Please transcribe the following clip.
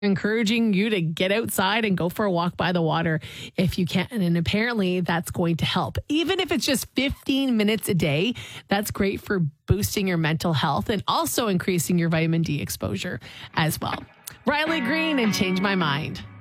encouraging you to get outside and go for a walk by the water if you can. And apparently that's going to help. Even if it's just 15 minutes a day, that's great for boosting your mental health and also increasing your vitamin D exposure as well. Riley Green and Change My Mind.